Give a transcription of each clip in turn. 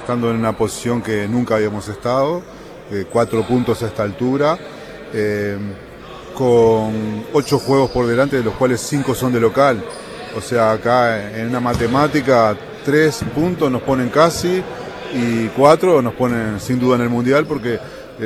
estando en una posición que nunca habíamos estado, 4 puntos a esta altura, con 8 juegos por delante, de los cuales 5 son de local. O sea, acá en una matemática, 3 puntos nos ponen casi y 4 nos ponen sin duda en el Mundial, porque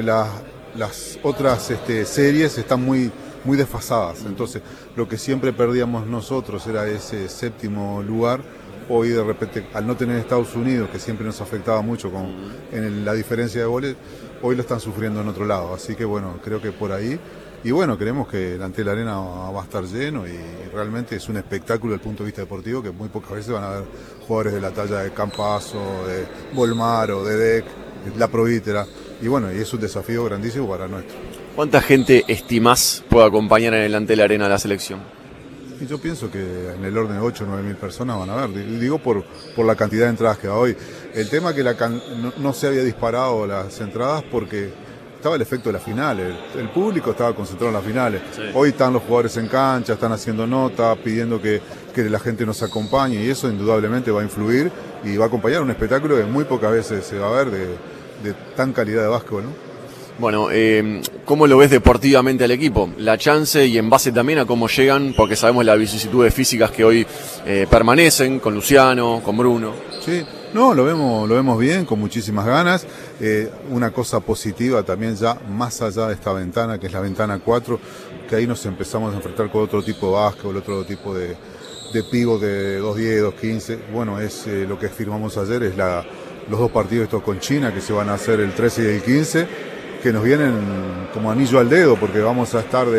las otras series están muy desfasadas. Entonces, lo que siempre perdíamos nosotros era ese 7º lugar. Hoy de repente, al no tener Estados Unidos, que siempre nos afectaba mucho en la diferencia de goles, hoy lo están sufriendo en otro lado. Así que bueno, creo que por ahí. Y bueno, creemos que el Antel Arena va a estar lleno y realmente es un espectáculo desde el punto de vista deportivo, que muy pocas veces van a ver jugadores de la talla de Campazo, de Volmaro, de Dec, La Provítera. Y bueno, y es un desafío grandísimo para nuestro. ¿Cuánta gente estimás puede acompañar en el Antel Arena a la selección? Y yo pienso que en el orden de 8 o 9 mil personas van a ver, digo por la cantidad de entradas que va hoy. El tema es que no se había disparado las entradas porque estaba el efecto de la final, el público estaba concentrado en las finales. Sí. Hoy están los jugadores en cancha, están haciendo nota, pidiendo que la gente nos acompañe, y eso indudablemente va a influir y va a acompañar un espectáculo que muy pocas veces se va a ver de tan calidad de básquetbol, ¿no? Bueno, ¿cómo lo ves deportivamente al equipo? La chance y en base también a cómo llegan, porque sabemos las vicisitudes físicas que hoy permanecen, con Luciano, con Bruno. Sí, no, lo vemos bien, con muchísimas ganas. Una cosa positiva también ya más allá de esta ventana, que es la ventana 4, que ahí nos empezamos a enfrentar con otro tipo de básquetbol, otro tipo de pivot de 2-10, 2-15. Bueno, es lo que firmamos ayer, es los 2 partidos estos con China, que se van a hacer el 13 y el 15, que nos vienen como anillo al dedo, porque vamos a estar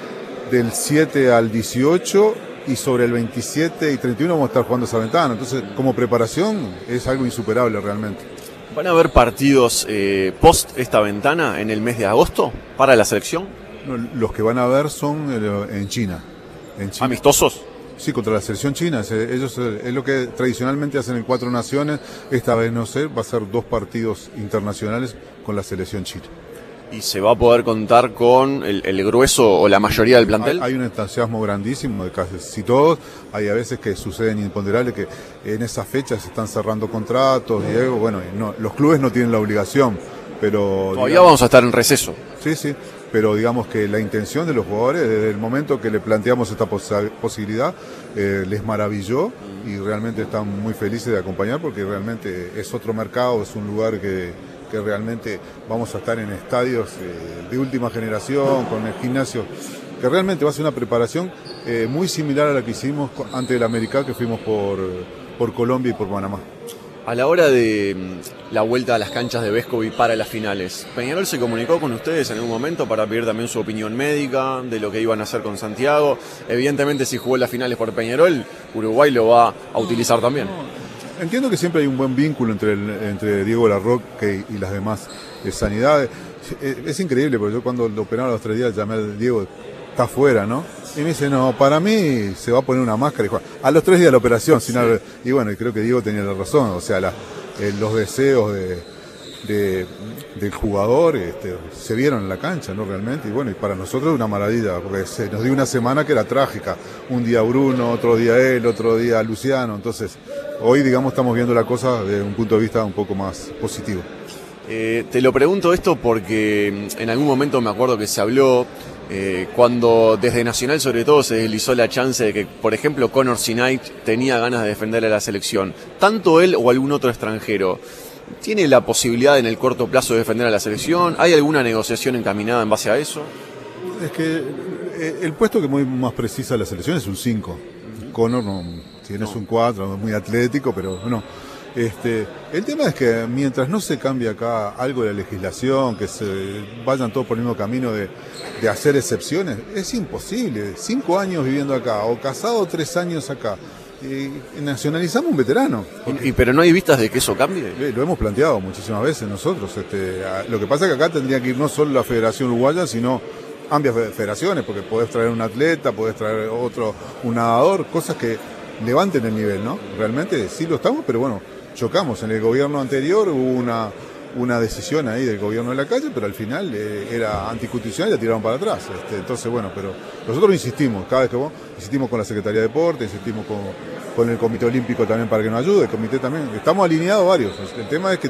del 7 al 18 y sobre el 27 y 31 vamos a estar jugando esa ventana. Entonces, como preparación, es algo insuperable realmente. ¿Van a haber partidos post esta ventana en el mes de agosto para la selección? No, los que van a haber son en China. ¿Amistosos? Sí, contra la selección china. Ellos es lo que tradicionalmente hacen en 4 naciones. Esta vez no sé, va a ser 2 partidos internacionales con la selección china. ¿Y se va a poder contar con el grueso o la mayoría del plantel? Hay un entusiasmo grandísimo de casi todos. Hay a veces que suceden imponderables, que en esas fechas se están cerrando contratos, Diego. Bueno, no, los clubes no tienen la obligación, pero todavía vamos a estar en receso. Sí, pero digamos que la intención de los jugadores, desde el momento que le planteamos esta posibilidad, les maravilló y realmente están muy felices de acompañar, porque realmente es otro mercado, es un lugar que realmente vamos a estar en estadios de última generación, con el gimnasio, que realmente va a ser una preparación muy similar a la que hicimos antes del América, que fuimos por Colombia y por Panamá. A la hora de la vuelta a las canchas de Vescovi para las finales, ¿Peñarol se comunicó con ustedes en algún momento para pedir también su opinión médica de lo que iban a hacer con Santiago? Evidentemente, si jugó las finales por Peñarol, Uruguay lo va a utilizar también. Entiendo que siempre hay un buen vínculo entre Diego Larroque y las demás sanidades. Es increíble, porque yo cuando lo operaron a los 3 días llamé a Diego, está afuera, ¿no? Y me dice, no, para mí se va a poner una máscara. Y dijo, a los 3 días de la operación. Sí. Y bueno, creo que Diego tenía la razón. O sea, los deseos del jugador se vieron en la cancha, ¿no? Realmente. Y bueno, y para nosotros es una maravilla, porque se nos dio una semana que era trágica. Un día Bruno, otro día él, otro día Luciano. Entonces, hoy, digamos, estamos viendo la cosa desde un punto de vista un poco más positivo. Te lo pregunto esto porque en algún momento me acuerdo que se habló, cuando desde Nacional sobre todo se deslizó la chance de que, por ejemplo, Conor Sinait tenía ganas de defender a la selección. Tanto él o algún otro extranjero, ¿tiene la posibilidad en el corto plazo de defender a la selección? ¿Hay alguna negociación encaminada en base a eso? Es que el puesto que más precisa la selección es un 5. Conor no, tiene un 4, muy atlético, pero no. El tema es que mientras no se cambie acá algo de la legislación, que se vayan todos por el mismo camino de hacer excepciones, es imposible. 5 años viviendo acá, o casado 3 años acá, nacionalizamos un veterano. Pero no hay vistas de que eso cambie. Lo hemos planteado muchísimas veces nosotros. Lo que pasa es que acá tendría que ir no solo la Federación Uruguaya, sino amplias federaciones, porque podés traer un atleta, podés traer un nadador, cosas que levanten el nivel, ¿no? Realmente sí lo estamos, pero bueno, chocamos. En el gobierno anterior hubo una decisión ahí del gobierno de la calle, pero al final era anticonstitucional y la tiraron para atrás. Entonces, bueno, pero nosotros insistimos, cada vez que insistimos con la Secretaría de Deporte, insistimos con el Comité Olímpico también para que nos ayude, el comité también, estamos alineados varios. El tema es que